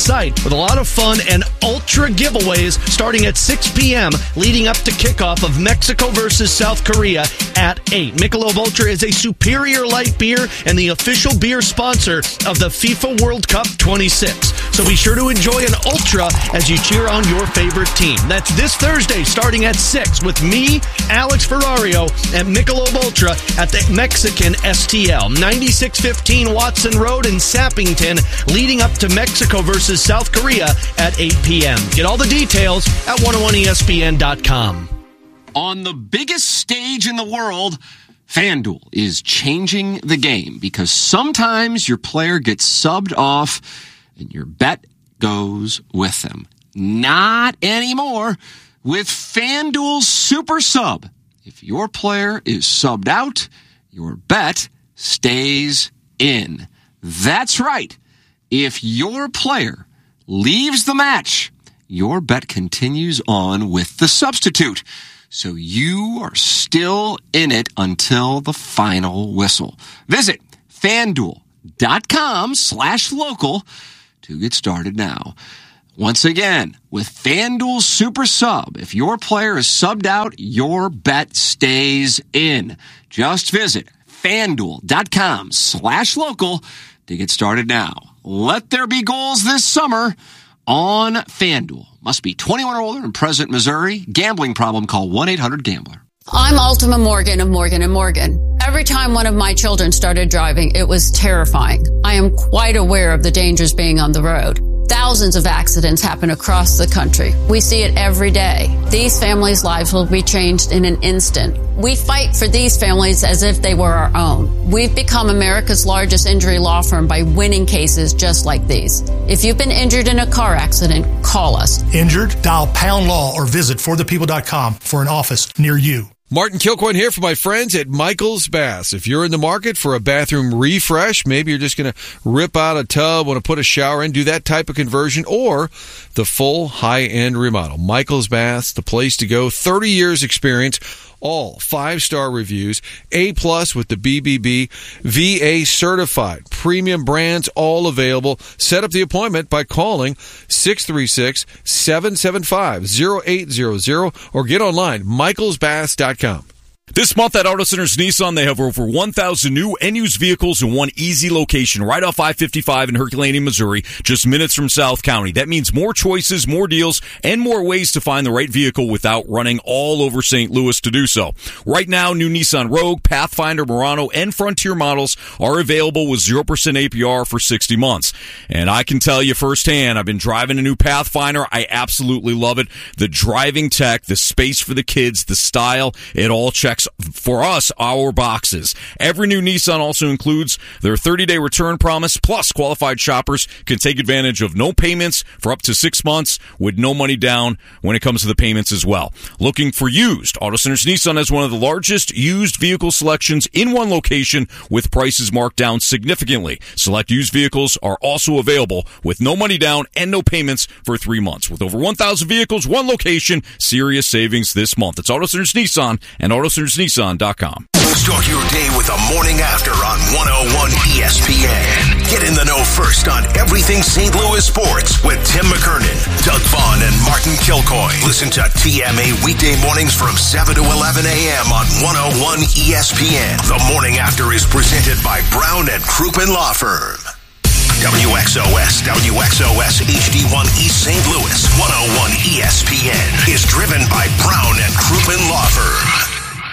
site with a lot of fun and ultra giveaways starting at 6 p.m. leading up to kickoff of Mexico versus South Korea at 8. Michelob Ultra is a superior light beer and the official beer sponsor of the FIFA World Cup 26. So be sure to enjoy an Ultra as you cheer on your favorite team. That's this Thursday starting at 6 with me, Alex Ferrario, at Michelob Ultra at the Mexican STL, 9615 Watson Road in Sappington, leading up to Mexico versus South Korea at 8 p.m. Get all the details at 101ESPN.com. On the biggest stage in the world, FanDuel is changing the game because sometimes your player gets subbed off and your bet goes with them. Not anymore with FanDuel's Super Sub. If your player is subbed out, your bet stays in. That's right. If your player leaves the match, your bet continues on with the substitute. So you are still in it until the final whistle. Visit FanDuel.com/local to get started now. Once again, with FanDuel Super Sub, if your player is subbed out, your bet stays in. Just visit FanDuel.com/local to get started now. Let there be goals this summer on FanDuel. Must be 21 or older and present in Missouri. Gambling problem, call 1-800-GAMBLER. I'm Ultima Morgan of Morgan & Morgan. Every time one of my children started driving, it was terrifying. I am quite aware of the dangers being on the road. Thousands of accidents happen across the country. We see it every day. These families' lives will be changed in an instant. We fight for these families as if they were our own. We've become America's largest injury law firm by winning cases just like these. If you've been injured in a car accident, call us. Injured? Dial Pound Law or visit forthepeople.com for an office near you. Martin Kilcoyne here for my friends at Michael's Baths. If you're in the market for a bathroom refresh, maybe you're just going to rip out a tub, want to put a shower in, do that type of conversion, or the full high-end remodel. Michael's Baths, the place to go. 30 years experience, all 5-star reviews, A+ with the BBB, VA certified, premium brands, all available. Set up the appointment by calling 636-775-0800 or get online, michaelsbaths.com. This month at Auto Centers Nissan, they have over 1,000 new and used vehicles in one easy location right off I-55 in Herculaneum, Missouri, just minutes from South County. That means more choices, more deals, and more ways to find the right vehicle without running all over St. Louis to do so. Right now, new Nissan Rogue, Pathfinder, Murano, and Frontier models are available with 0% APR for 60 months. And I can tell you firsthand, I've been driving a new Pathfinder. I absolutely love it. The driving tech, the space for the kids, the style, it all checks for us, our boxes. Every new Nissan also includes their 30-day return promise, plus qualified shoppers can take advantage of no payments for up to 6 months with no money down when it comes to the payments as well. Looking for used? Auto Centers Nissan has one of the largest used vehicle selections in one location with prices marked down significantly. Select used vehicles are also available with no money down and no payments for 3 months. With over 1,000 vehicles, one location, serious savings this month. It's Auto Centers Nissan and AutoCentersNissan.com. Start your day with a morning after on 101 ESPN. Get in the know first on everything St. Louis sports with Tim McKernan, Doug Vaughn, and Martin Kilcoyne. Listen to TMA weekday mornings from 7 to 11 a.m. on 101 ESPN. The morning after is presented by Brown and Crouppen Law Firm. WXOS HD1 East St. Louis 101 ESPN is driven by Brown and Crouppen Law Firm.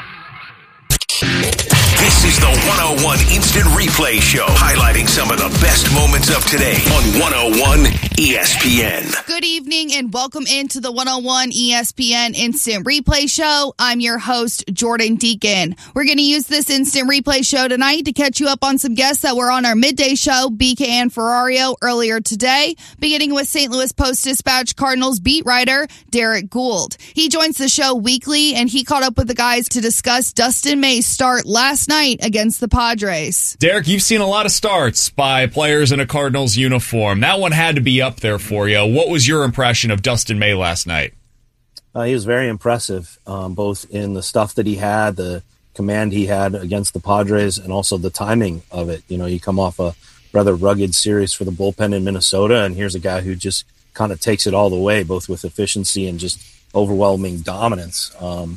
This is the 101 Instant Replay Show, highlighting some of the best moments of today on 101 ESPN. Good evening and welcome into the 101 ESPN Instant Replay Show. I'm your host, Jordan Deacon. We're going to use this Instant Replay Show tonight to catch you up on some guests that were on our midday show, BK and Ferrario, earlier today, beginning with St. Louis Post-Dispatch Cardinals beat writer Derek Gould. He joins the show weekly, and he caught up with the guys to discuss Dustin May's start last night against the Padres. Derek, you've seen a lot of starts by players in a Cardinals uniform. That one had to be up there for you. What was your impression of Dustin May last night? He was very impressive, both in the stuff that he had, the command he had against the Padres, and also the timing of it. You know, you come off a rather rugged series for the bullpen in Minnesota. And here's a guy who just kind of takes it all the way, both with efficiency and just overwhelming dominance.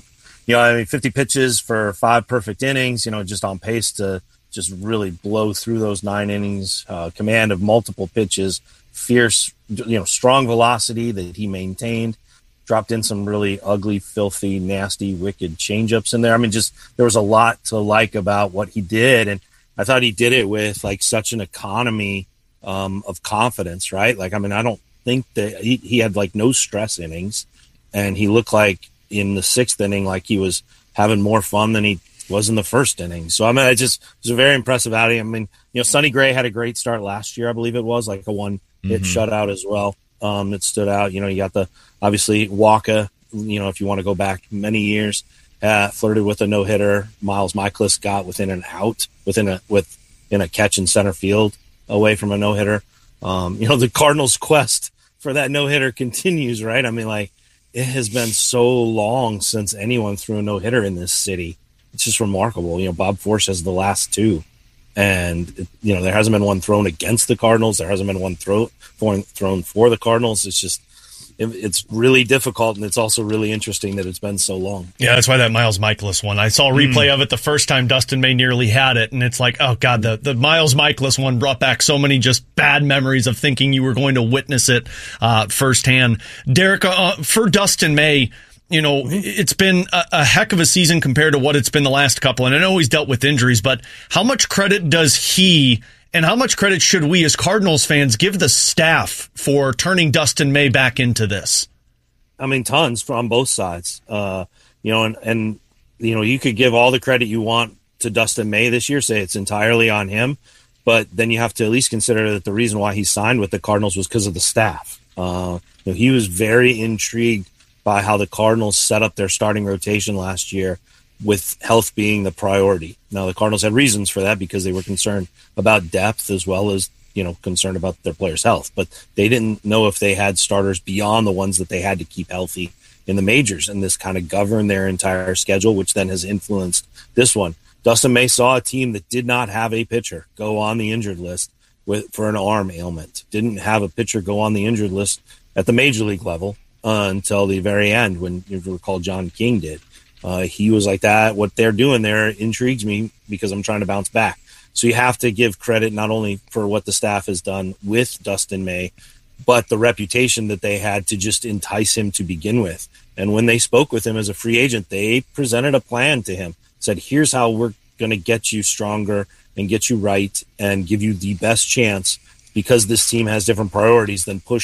50 pitches for 5 perfect innings, just on pace to just really blow through those 9 innings, command of multiple pitches, fierce, strong velocity that he maintained, dropped in some really ugly, filthy, nasty, wicked changeups in there. I mean, just there was a lot to like about what he did. And I thought he did it with like such an economy of confidence, right? Like, I mean, I don't think that he had like no stress innings, and he looked like in the 6th inning, like he was having more fun than he was in the 1st inning. So, I mean, it was a very impressive outing. I mean, Sonny Gray had a great start last year, I believe it was, like a 1-hit shutout as well. That stood out. You got obviously Walker, if you want to go back many years, flirted with a no-hitter. Miles Michaelis got within an out, within a catch in center field away from a no-hitter. The Cardinals' quest for that no-hitter continues, right? I mean, like, it has been so long since anyone threw a no-hitter in this city. It's just remarkable. Bob Forsch has the last 2. And, there hasn't been one thrown against the Cardinals. There hasn't been one thrown for the Cardinals. It's just, it's really difficult, and it's also really interesting that it's been so long. Yeah, that's why that Miles Michaelis one. I saw a replay of it the first time Dustin May nearly had it, and it's like, oh, God, the Miles Michaelis one brought back so many just bad memories of thinking you were going to witness it firsthand. Derek, for Dustin May, it's been a heck of a season compared to what it's been the last couple. And I know he's dealt with injuries, but how much credit does he and how much credit should we as Cardinals fans give the staff for turning Dustin May back into this? I mean, tons from both sides. You could give all the credit you want to Dustin May this year, say it's entirely on him. But then you have to at least consider that the reason why he signed with the Cardinals was because of the staff. He was very intrigued by how the Cardinals set up their starting rotation last year, with health being the priority. Now, the Cardinals had reasons for that because they were concerned about depth as well as, concerned about their players' health. But they didn't know if they had starters beyond the ones that they had to keep healthy in the majors. And this kind of governed their entire schedule, which then has influenced this one. Dustin May saw a team that did not have a pitcher go on the injured list for an arm ailment. Didn't have a pitcher go on the injured list at the major league level until the very end, when you recall John King did. He was like, that what they're doing there intrigues me because I'm trying to bounce back. So you have to give credit not only for what the staff has done with Dustin May, but the reputation that they had to just entice him to begin with. And when they spoke with him as a free agent, they presented a plan to him, said, here's how we're going to get you stronger and get you right and give you the best chance, because this team has different priorities than push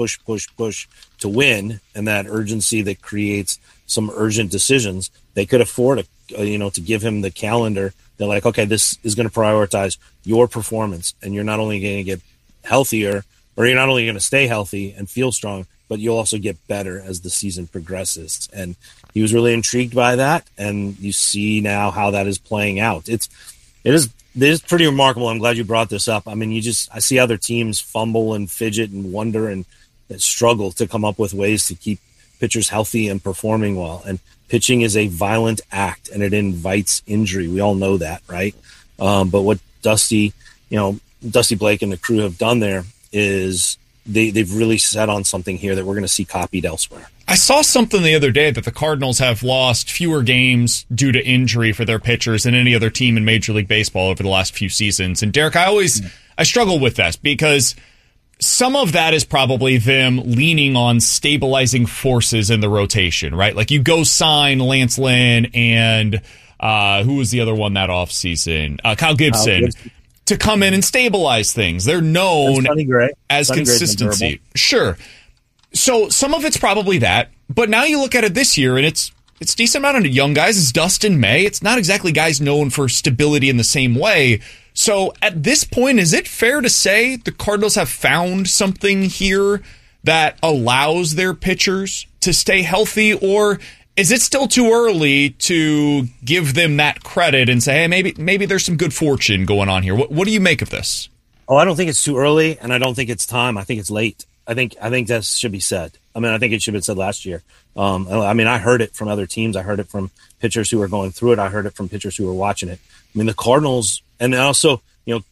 to win, and that urgency that creates some urgent decisions. They could afford to give him the calendar. They're like, okay, this is going to prioritize your performance, and you're not only going to get healthier, or you're not only going to stay healthy and feel strong, but you'll also get better as the season progresses. And he was really intrigued by that, and you see now how that is playing out. It is pretty remarkable. I'm glad you brought this up. I mean, I see other teams fumble and fidget and wonder and struggle to come up with ways to keep pitchers healthy and performing well. And pitching is a violent act, and it invites injury. We all know that, right? But what Dusty Blake and the crew have done there is they've really set on something here that we're going to see copied elsewhere. I saw something the other day that the Cardinals have lost fewer games due to injury for their pitchers than any other team in Major League Baseball over the last few seasons. And Derek, I struggle with that because some of that is probably them leaning on stabilizing forces in the rotation, right? Like you go sign Lance Lynn and who was the other one that offseason? Kyle Gibson. To come in and stabilize things. They're known as consistency. Sure. So some of it's probably that, but now you look at it this year and it's decent amount of young guys. It's Dustin May. It's not exactly guys known for stability in the same way. So at this point, is it fair to say the Cardinals have found something here that allows their pitchers to stay healthy, or is it still too early to give them that credit and say, hey, maybe there's some good fortune going on here? What do you make of this? Oh, I don't think it's too early, and I don't think it's time. I think it's late. I think that should be said. I mean, I think it should have been said last year. I heard it from other teams. I heard it from pitchers who were going through it. I heard it from pitchers who were watching it. I mean, the Cardinals, and also,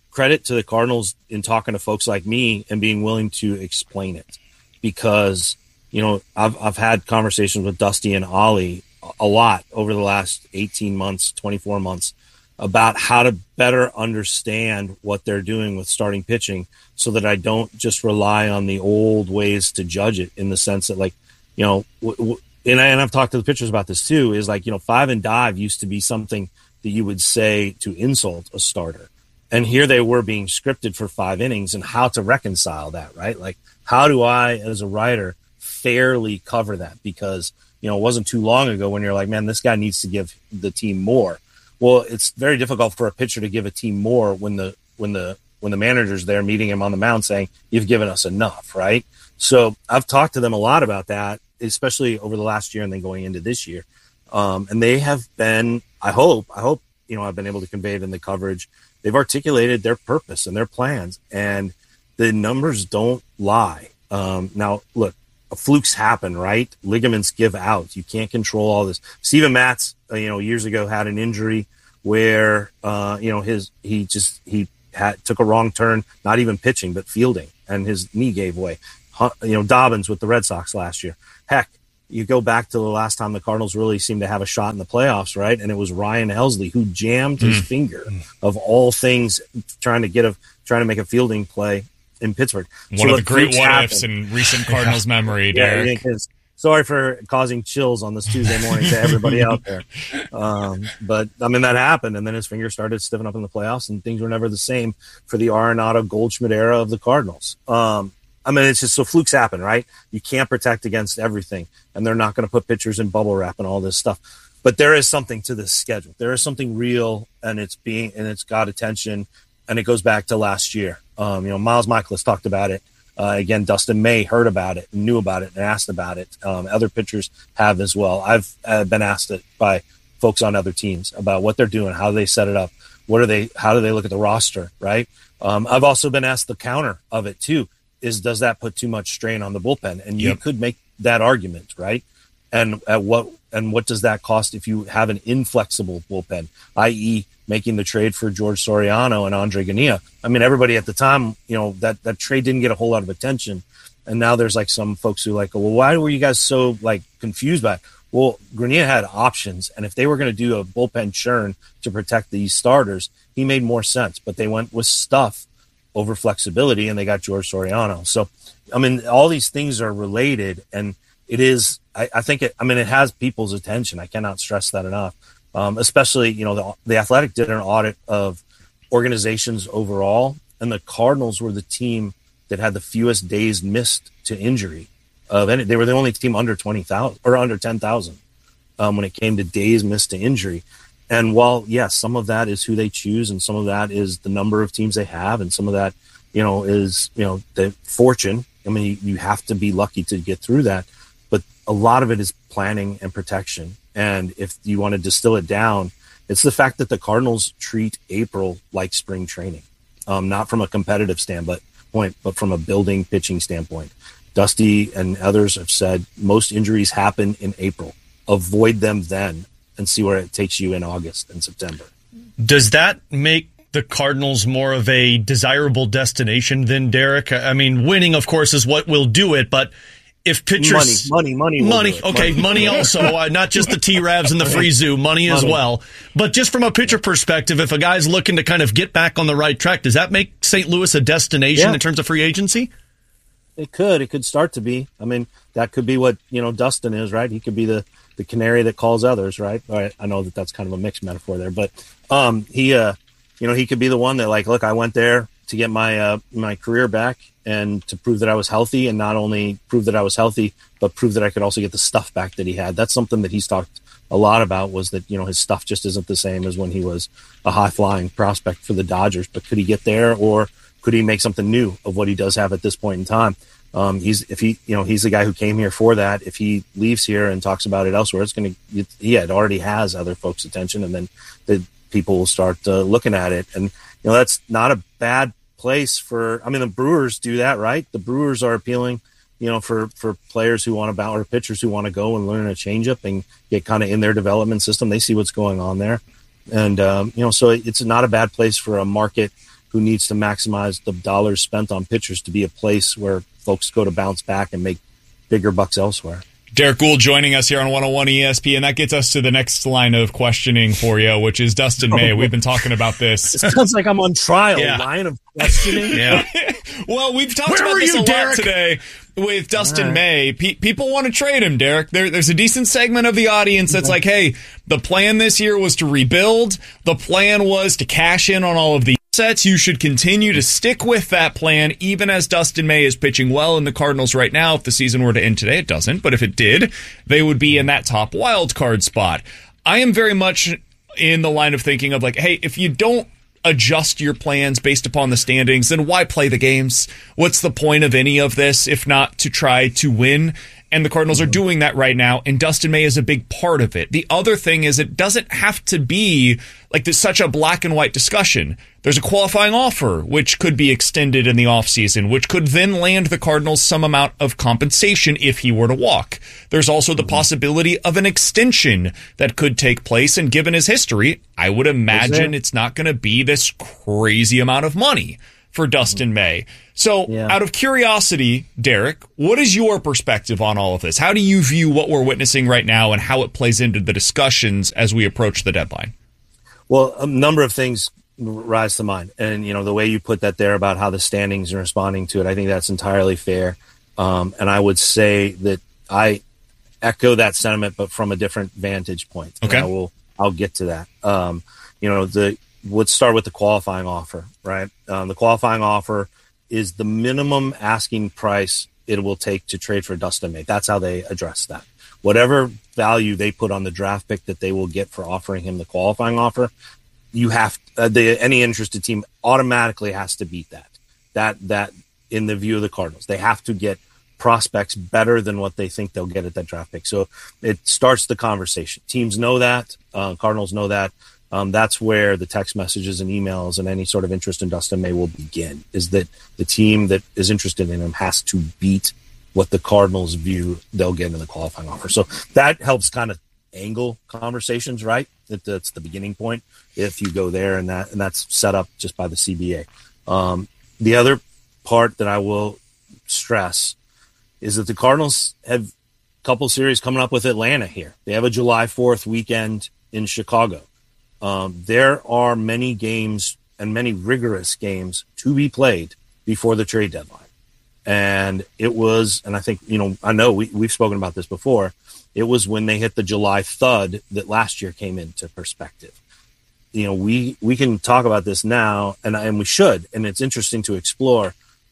credit to the Cardinals in talking to folks like me and being willing to explain it, because, you know, I've had conversations with Dusty and Ollie a lot over the last 18 months, 24 months about how to better understand what they're doing with starting pitching, so that I don't just rely on the old ways to judge it, in the sense that, like, you know, and I've talked to the pitchers about this too, is like, you know, 5 and dive used to be something that you would say to insult a starter. And here they were being scripted for 5 innings, and how to reconcile that, right? Like, how do I, as a writer, fairly cover that? Because, you know, it wasn't too long ago when you're like, man, this guy needs to give the team more. Well, it's very difficult for a pitcher to give a team more when the manager's there meeting him on the mound saying, you've given us enough, right? So I've talked to them a lot about that, especially over the last year and then going into this year. And they have been, I hope, you know, I've been able to convey it in the coverage. They've articulated their purpose and their plans, and the numbers don't lie. Now, look, flukes happen, right? Ligaments give out. You can't control all this. Steven Matz, you know, years ago had an injury where, you know, he took a wrong turn, not even pitching, but fielding, and his knee gave way. You know, Dobbins with the Red Sox last year. Heck, you go back to the last time the Cardinals really seemed to have a shot in the playoffs, right? And it was Ryan Helsley who jammed his finger, of all things, trying to make a fielding play in Pittsburgh. One of the great what-ifs in recent Cardinals memory, Derek. Yeah, sorry for causing chills on this Tuesday morning to everybody out there. But, I mean, that happened, and then his finger started stiffening up in the playoffs, and things were never the same for the Arenado Goldschmidt era of the Cardinals. I mean, it's just, so flukes happen, right? You can't protect against everything, and they're not going to put pitchers in bubble wrap and all this stuff. But there is something to this schedule. There is something real, and it's got attention, and it goes back to last year. You know, Miles Michaelis talked about it. Again, Dustin May heard about it, knew about it, and asked about it. Other pitchers have as well. I've been asked it by folks on other teams about what they're doing, how they set it up, how do they look at the roster, right? I've also been asked the counter of it too. Does that put too much strain on the bullpen? And you could make that argument, right? And what does that cost if you have an inflexible bullpen, i.e. making the trade for George Soriano and Andre Gania? I mean, everybody at the time, you know, that trade didn't get a whole lot of attention. And now there's like some folks who like, well, why were you guys so like confused by it? Well, Gania had options, and if they were going to do a bullpen churn to protect these starters, he made more sense. But they went with stuff over flexibility, and they got George Soriano. So, I mean, all these things are related, and it is, I think it has people's attention. I cannot stress that enough. Especially, you know, the Athletic did an audit of organizations overall, and the Cardinals were the team that had the fewest days missed to injury of any. They were the only team under 20,000 or under 10,000 when it came to days missed to injury. And while, yes, some of that is who they choose, and some of that is the number of teams they have, and some of that, you know, is, you know, the fortune. I mean, you have to be lucky to get through that. But a lot of it is planning and protection. And if you want to distill it down, it's the fact that the Cardinals treat April like spring training, not from a competitive standpoint, but from a building pitching standpoint. Dusty and others have said most injuries happen in April. Avoid them then, and see where it takes you in August and September. Does that make the Cardinals more of a desirable destination than Derek? I mean, winning, of course, is what will do it, but if pitchers... Money. Okay, money also, not just the T-Ravs and the free zoo, money as well. But just from a pitcher perspective, if a guy's looking to kind of get back on the right track, does that make St. Louis a destination in terms of free agency? It could start to be. I mean, that could be what, you know, Dustin is, right? He could be the canary that calls others, right? I know that's kind of a mixed metaphor there, but he could be the one that, like, look, I went there to get my my career back and to prove that I was healthy, and not only prove that I was healthy, but prove that I could also get the stuff back that he had. That's something that he's talked a lot about, was that, you know, his stuff just isn't the same as when he was a high flying prospect for the Dodgers. But could he get there, or could he make something new of what he does have at this point in time? He's the guy who came here for that. If he leaves here and talks about it elsewhere, it already has other folks' attention, and then the people will start looking at it. And, you know, that's not a bad place for, I mean, the Brewers do that, right? The Brewers are appealing, you know, for players who want to or pitchers who want to go and learn a changeup and get kind of in their development system. They see what's going on there. And, you know, so it's not a bad place for a market who needs to maximize the dollars spent on pitchers to be a place where folks go to bounce back and make bigger bucks elsewhere. Derek Gould joining us here on 101 ESPN. That gets us to the next line of questioning for you, which is Dustin May. We've been talking about this. It sounds like I'm on trial. Yeah. Line of questioning. Yeah. Well, we've talked about this a lot today with Dustin May. People want to trade him, Derek. There's a decent segment of the audience that's like, hey, the plan this year was to rebuild. The plan was to cash in on all of the assets. You should continue to stick with that plan, even as Dustin May is pitching well in the Cardinals right now. If the season were to end today, it doesn't. But if it did, they would be in that top wild card spot. I am very much in the line of thinking of like, hey, if you don't adjust your plans based upon the standings, then why play the games? What's the point of any of this if not to try to win? And the Cardinals are doing that right now, and Dustin May is a big part of it. The other thing is it doesn't have to be like this such a black and white discussion. There's a qualifying offer, which could be extended in the offseason, which could then land the Cardinals some amount of compensation if he were to walk. There's also the possibility of an extension that could take place, and given his history, I would imagine it's not going to be this crazy amount of money for Dustin May. So, out of curiosity, Derek, what is your perspective on all of this? How do you view what we're witnessing right now and how it plays into the discussions as we approach the deadline? Well, a number of things rise to mind. And, the way you put that there about how the standings are responding to it, I think that's entirely fair. And I would say that I echo that sentiment, but from a different vantage point. Okay. I'll get to that. Let's start with the qualifying offer, right? The qualifying offer is the minimum asking price it will take to trade for Dustin May. That's how they address that. Whatever value they put on the draft pick that they will get for offering him the qualifying offer, you have any interested team automatically has to beat that. That in the view of the Cardinals, they have to get prospects better than what they think they'll get at that draft pick. So it starts the conversation. Teams know that. Cardinals know that. That's where the text messages and emails and any sort of interest in Dustin May will begin, is that the team that is interested in him has to beat what the Cardinals view they'll get in the qualifying offer. So that helps kind of angle conversations, right? That's the beginning point if you go there, and that's set up just by the CBA. The other part that I will stress is that the Cardinals have a couple series coming up with Atlanta here. They have a July 4th weekend in Chicago. There are many games and many rigorous games to be played before the trade deadline. And it was, and I think, I know we've spoken about this before. It was when they hit the July thud that last year came into perspective. We can talk about this now, and we should, and it's interesting to explore.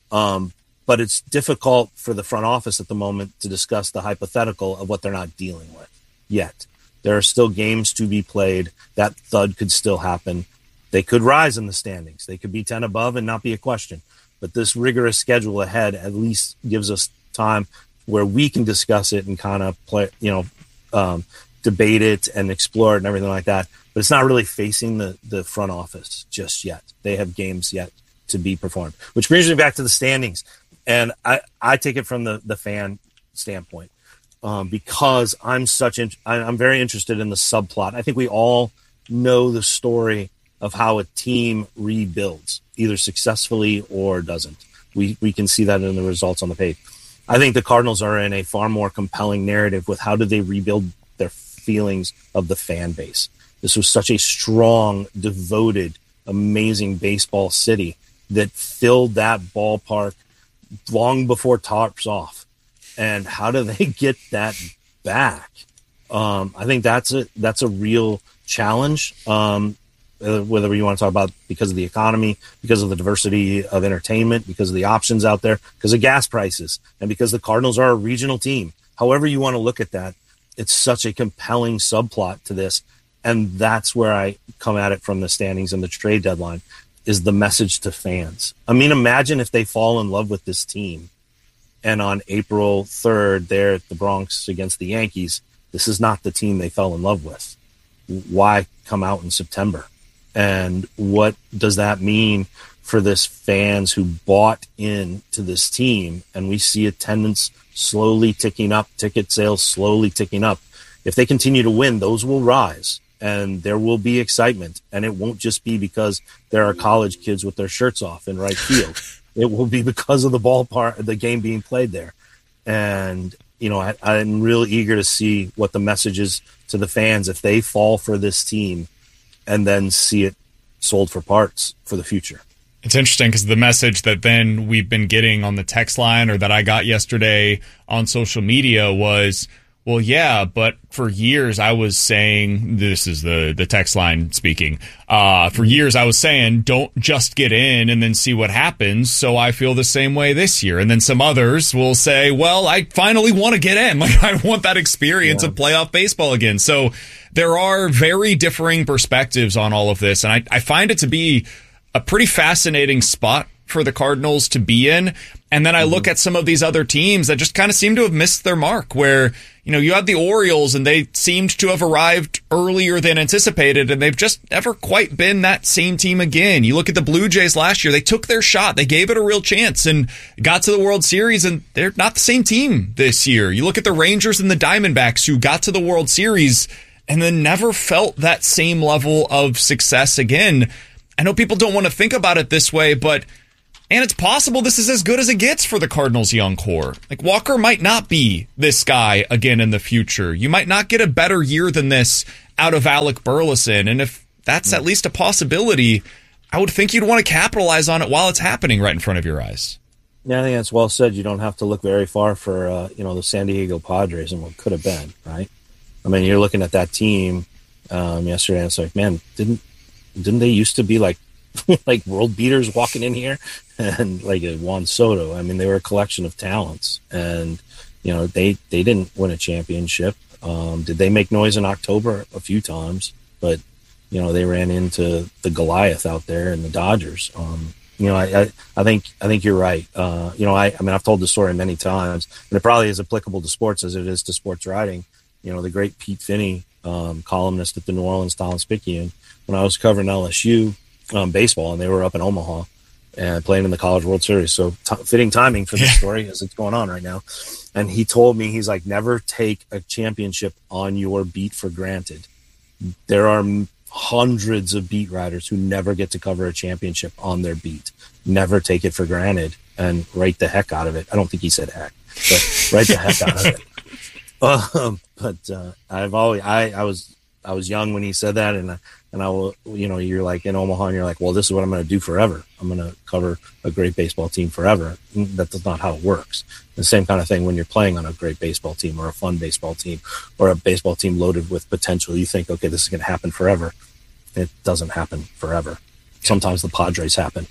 But it's difficult for the front office at the moment to discuss the hypothetical of what they're not dealing with yet. There are still games to be played. That thud could still happen. They could rise in the standings. They could be 10 above and not be a question. But this rigorous schedule ahead at least gives us time where we can discuss it and kind of play, debate it and explore it and everything like that. But it's not really facing the front office just yet. They have games yet to be performed, which brings me back to the standings. And I take it from the fan standpoint. Because I'm very interested in the subplot. I think we all know the story of how a team rebuilds, either successfully or doesn't. We can see that in the results on the page. I think the Cardinals are in a far more compelling narrative with how do they rebuild their feelings of the fan base. This was such a strong, devoted, amazing baseball city that filled that ballpark long before tarps off. And how do they get that back? I think that's a real challenge. Whether you want to talk about because of the economy, because of the diversity of entertainment, because of the options out there, because of gas prices, and because the Cardinals are a regional team. However you want to look at that, it's such a compelling subplot to this. And that's where I come at it from the standings and the trade deadline, is the message to fans. I mean, imagine if they fall in love with this team, and on April 3rd, there at the Bronx against the Yankees, this is not the team they fell in love with. Why come out in September? And what does that mean for this fans who bought into this team? And we see attendance slowly ticking up, ticket sales slowly ticking up. If they continue to win, those will rise. and there will be excitement, and it won't just be because there are college kids with their shirts off in right field. It will be because of the ballpark, the game being played there. And, you know, I'm really eager to see what the message is to the fans if they fall for this team and then see it sold for parts for the future. It's interesting because the message that then we've been getting on the text line, or that I got yesterday on social media, was, well, yeah, but for years I was saying, this is the text line speaking, for years I was saying, don't just get in and then see what happens, so I feel the same way this year. And then some others will say, well, I finally want to get in. Like, I want that experience of playoff baseball again. So there are very differing perspectives on all of this, and I find it to be a pretty fascinating spot for the Cardinals to be in. And then I look at some of these other teams that just kind of seem to have missed their mark, where, you know, you had the Orioles and they seemed to have arrived earlier than anticipated, and they've just never quite been that same team again. You look at the Blue Jays last year, they took their shot, they gave it a real chance and got to the World Series, and they're not the same team this year. You look at the Rangers and the Diamondbacks, who got to the World Series and then never felt that same level of success again. I know people don't want to think about it this way, but, and it's possible this is as good as it gets for the Cardinals' young core. Like, Walker might not be this guy again in the future. You might not get a better year than this out of Alec Burleson. And if that's at least a possibility, I would think you'd want to capitalize on it while it's happening right in front of your eyes. Yeah, I think that's well said. You don't have to look very far for, the San Diego Padres and what could have been, right? I mean, you're looking at that team yesterday, and it's like, man, didn't they used to be like world beaters walking in here, and like a Juan Soto? I mean, they were a collection of talents, and, you know, they didn't win a championship. Did they make noise in October? A few times, but, you know, they ran into the Goliath out there in the Dodgers. I think you're right. I've told the story many times, and it probably is applicable to sports as it is to sports writing. You know, the great Pete Finney, columnist at the New Orleans Times-Picayune, when I was covering LSU baseball, and they were up in Omaha and playing in the College World Series. So fitting timing for this story as it's going on right now. And he told me, he's like, never take a championship on your beat for granted. There are hundreds of beat writers who never get to cover a championship on their beat. Never take it for granted and write the heck out of it. I don't think he said heck, but write the heck out of it. I was young when he said that, and I will, you know, you're like in Omaha and you're like, well, this is what I'm going to do forever. I'm going to cover a great baseball team forever. That's not how it works. The same kind of thing when you're playing on a great baseball team or a fun baseball team or a baseball team loaded with potential. You think, okay, this is going to happen forever. It doesn't happen forever. Sometimes the Padres happen.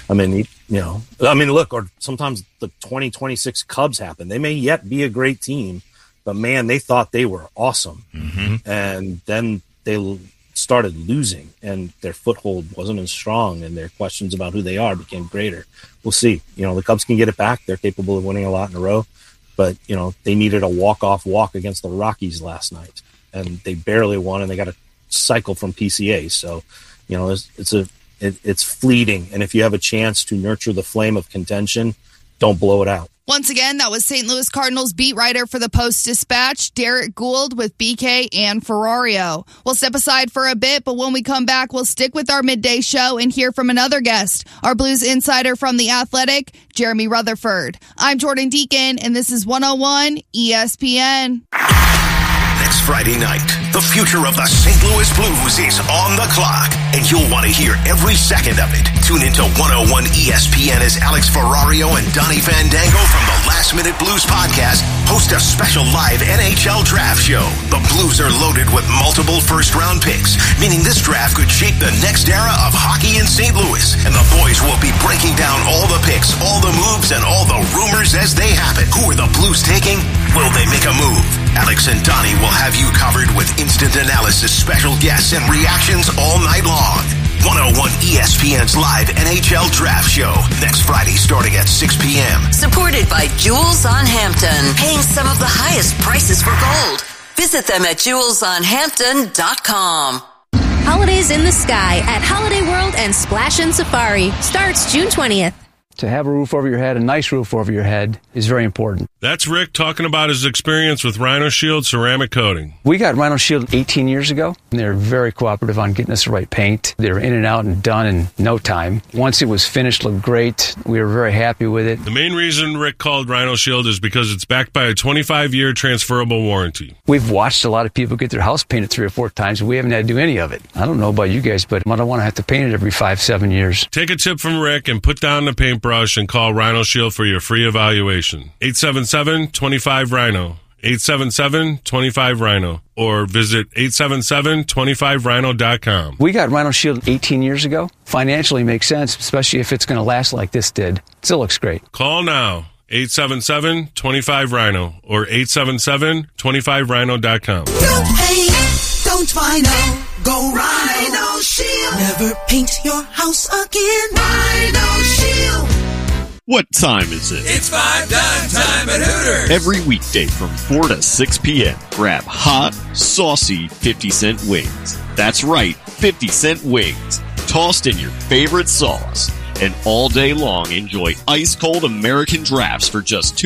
Look, or sometimes the 2026 Cubs happen. They may yet be a great team, but man, they thought they were awesome. Mm-hmm. And then they started losing, and their foothold wasn't as strong, and their questions about who they are became greater. We'll see. You know, the Cubs can get it back. They're capable of winning a lot in a row, but, you know, they needed a walk-off walk against the Rockies last night, and they barely won, and they got a cycle from PCA. So, you know, it's fleeting. And if you have a chance to nurture the flame of contention, don't blow it out. Once again, that was St. Louis Cardinals beat writer for the Post-Dispatch, Derek Gould with BK and Ferrario. We'll step aside for a bit, but when we come back, we'll stick with our midday show and hear from another guest, our Blues insider from The Athletic, Jeremy Rutherford. I'm Jordan Deacon, and this is 101 ESPN. Next Friday night, the future of the St. Louis Blues is on the clock, and you'll want to hear every second of it. Tune into 101 ESPN as Alex Ferrario and Donnie Fandango from the Last Minute Blues podcast host a special live NHL draft show. The Blues are loaded with multiple first-round picks, meaning this draft could shape the next era of hockey in St. Louis. And the boys will be breaking down all the picks, all the moves, and all the rumors as they happen. Who are the Blues taking? Will they make a move? Alex and Donnie will have you covered with instant analysis, special guests, and reactions all night long. 101 ESPN's live NHL draft show next Friday starting at 6 p.m. Supported by Jewels on Hampton, paying some of the highest prices for gold. Visit them at jewelsonhampton.com. Holidays in the Sky at Holiday World and Splash and Safari starts June 20th. To have a roof over your head, a nice roof over your head, is very important. That's Rick talking about his experience with Rhino Shield ceramic coating. We got Rhino Shield 18 years ago, and they were very cooperative on getting us the right paint. They were in and out and done in no time. Once it was finished, looked great. We were very happy with it. The main reason Rick called Rhino Shield is because it's backed by a 25-year transferable warranty. We've watched a lot of people get their house painted 3 or 4 times, and we haven't had to do any of it. I don't know about you guys, but I don't want to have to paint it every 5-7 years. Take a tip from Rick and put down the paintbrush and call Rhino Shield for your free evaluation. 877-25-RHINO. 877-25-RHINO. Or visit 877-25rhino.com. We got Rhino Shield 18 years ago. Financially makes sense, especially if it's going to last like this did. Still looks great. Call now. 877-25-RHINO or 877-25rhino.com. Don't paint, don't Rhino. Go Rhino Shield. Never paint your house again. Rhino Shield. What time is it? It's 5 time at Hooters. Every weekday from 4 to 6 p.m. Grab hot, saucy 50-cent wings. That's right, 50-cent wings. Tossed in your favorite sauce. And all day long, enjoy ice-cold American drafts for just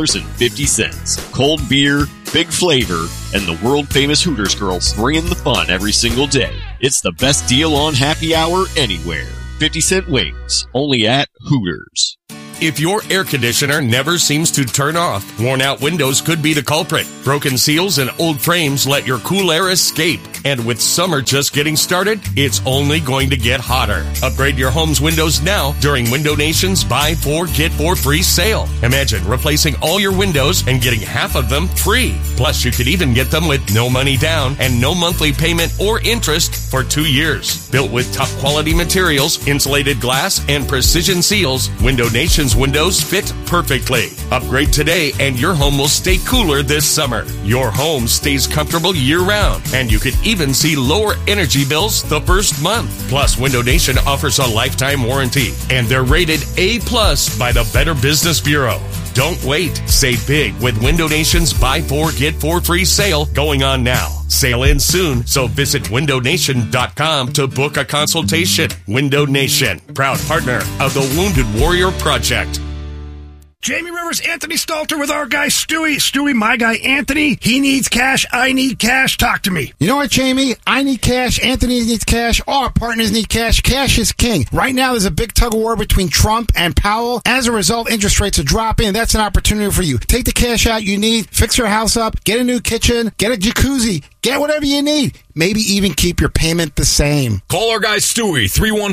$2.50. Cold beer, big flavor, and the world-famous Hooters girls bringing the fun every single day. It's the best deal on happy hour anywhere. 50-cent wings, only at Hooters. If your air conditioner never seems to turn off, worn-out windows could be the culprit. Broken seals and old frames let your cool air escape. And with summer just getting started, it's only going to get hotter. Upgrade your home's windows now during Window Nation's Buy 4, Get 4 free sale. Imagine replacing all your windows and getting half of them free. Plus, you could even get them with no money down and no monthly payment or interest for 2 years. Built with top quality materials, insulated glass, and precision seals, Window Nation's windows fit perfectly. Upgrade today and your home will stay cooler this summer. Your home stays comfortable year-round, and you could even see lower energy bills the first month. Plus, Window Nation offers a lifetime warranty, and they're rated A+ by the Better Business Bureau. Don't wait. Save big with Window Nation's Buy 4, Get 4 free sale going on now. Sale ends soon, so visit windownation.com to book a consultation. Window Nation, proud partner of the Wounded Warrior Project. Jamie Rivers, Anthony Stalter with our guy Stewie. Stewie, my guy Anthony, he needs cash. I need cash. Talk to me. You know what, Jamie? I need cash. Anthony needs cash. All our partners need cash. Cash is king. Right now, there's a big tug of war between Trump and Powell. As a result, interest rates are dropping. That's an opportunity for you. Take the cash out you need. Fix your house up. Get a new kitchen. Get a jacuzzi. Get whatever you need. Maybe even keep your payment the same. Call our guy Stewie,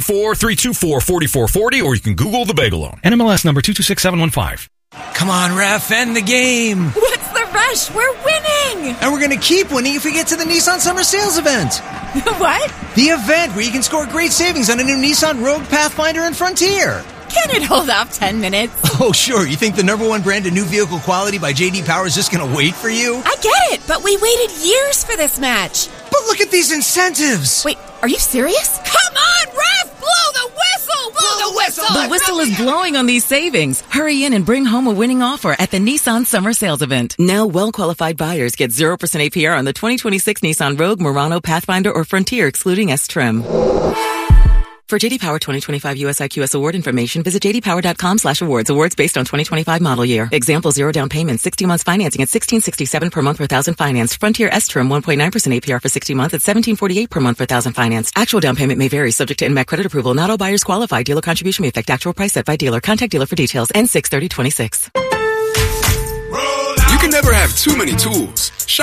314-324-4440, or you can Google the Bagel Loan. NMLS number 226715. Come on, ref, end the game. What's the rush? We're winning. And we're going to keep winning if we get to the Nissan Summer Sales event. What? The event where you can score great savings on a new Nissan Rogue, Pathfinder, and Frontier. Can it hold off 10 minutes? Oh, sure. You think the #1 brand of new vehicle quality by J.D. Power is just going to wait for you? I get it, but we waited years for this match. But look at these incentives. Wait, are you serious? Come on, ref! Blow the whistle! Blow the whistle! The whistle is blowing on these savings. Hurry in and bring home a winning offer at the Nissan Summer Sales Event. Now, well-qualified buyers get 0% APR on the 2026 Nissan Rogue, Murano, Pathfinder, or Frontier, excluding S-Trim. For JD Power 2025 US IQS award information, visit jdpower.com/awards. Awards based on 2025 model year. Example, 0 down payment, 60 months financing at $1,667 per month per thousand financed. Frontier S-Trim 1.9% APR for 60 months at $1,748 per month per thousand financed. Actual down payment may vary, subject to NMAC credit approval. Not all buyers qualify. Dealer contribution may affect actual price set by dealer. Contact dealer for details. N6/30/26. You can never have too many tools.